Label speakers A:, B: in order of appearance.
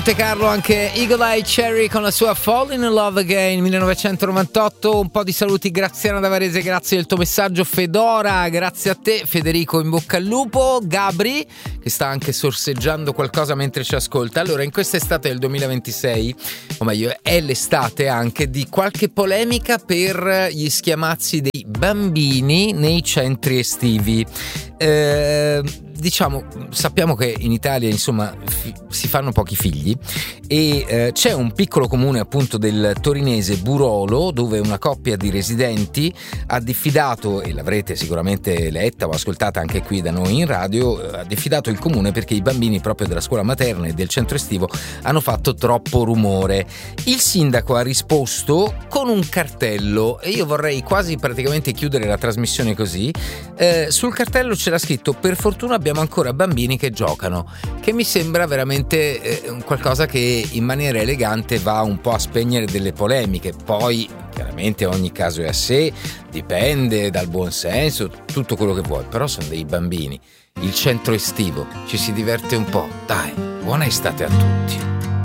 A: Monte Carlo, anche Eagle Eye Cherry con la sua Falling in Love Again 1998. Un po' di saluti: Graziana da Varese, grazie del tuo messaggio. Fedora, grazie a te. Federico, in bocca al lupo. Gabri, che sta anche sorseggiando qualcosa mentre ci ascolta. Allora, in quest'estate del 2026, o meglio è l'estate anche di qualche polemica per gli schiamazzi dei bambini nei centri estivi. Diciamo, sappiamo che in Italia insomma si fanno pochi figli e c'è un piccolo comune appunto del torinese Burolo, dove una coppia di residenti ha diffidato, e l'avrete sicuramente letta o ascoltata anche qui da noi in radio, ha diffidato il comune perché i bambini proprio della scuola materna e del centro estivo hanno fatto troppo rumore. Il sindaco ha risposto con un cartello, e io vorrei quasi praticamente chiudere la trasmissione così. Sul cartello c'era scritto: per fortuna abbiamo ancora bambini che giocano, che mi sembra veramente qualcosa che in maniera elegante va un po' a spegnere delle polemiche. Poi chiaramente ogni caso è a sé, dipende dal buon senso, tutto quello che vuoi, però sono dei bambini. Il centro estivo, ci si diverte un po', dai, buona estate a tutti.